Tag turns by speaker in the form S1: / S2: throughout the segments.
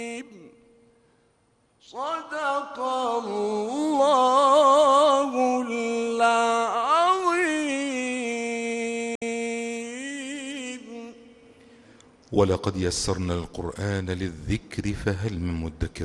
S1: صدق الله العظيم.
S2: ولقد يسرنا القرآن للذكر فهل من مدكر.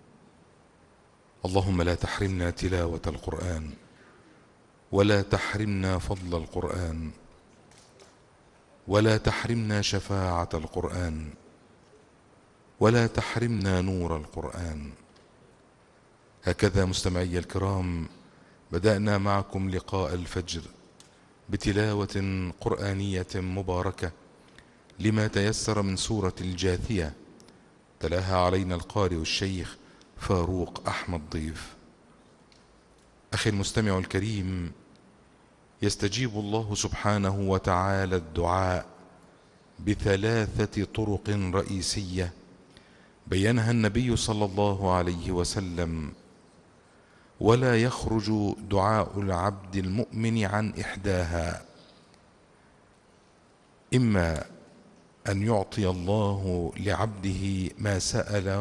S2: اللهم لا تحرمنا تلاوة القرآن، ولا تحرمنا فضل القرآن، ولا تحرمنا شفاعة القرآن، ولا تحرمنا نور القرآن. هكذا مستمعي الكرام بدأنا معكم لقاء الفجر بتلاوة قرآنية مباركة لما تيسر من سورة الجاثية، تلاها علينا القارئ الشيخ فاروق أحمد ضيف. أخي المستمع الكريم، يستجيب الله سبحانه وتعالى الدعاء بثلاثة طرق رئيسية بينها النبي صلى الله عليه وسلم، ولا يخرج دعاء العبد المؤمن عن إحداها: إما أن يعطي الله لعبده ما سأل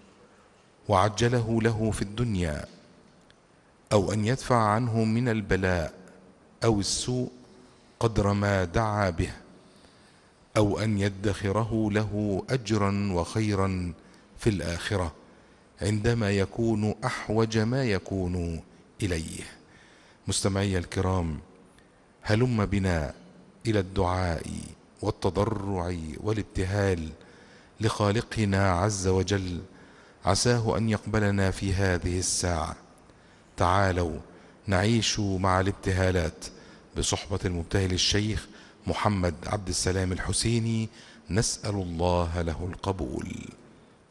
S2: وعجله له في الدنيا، أو أن يدفع عنه من البلاء أو السوء قدر ما دعا به، أو أن يدخره له أجرا وخيرا في الآخرة عندما يكون أحوج ما يكون إليه. مستمعي الكرام، هلم بنا إلى الدعاء والتضرع والابتهال لخالقنا عز وجل، عساه أن يقبلنا في هذه الساعة. تعالوا نعيش مع الابتهالات بصحبة المبتهل الشيخ محمد عبد السلام الحسيني، نسأل الله له القبول.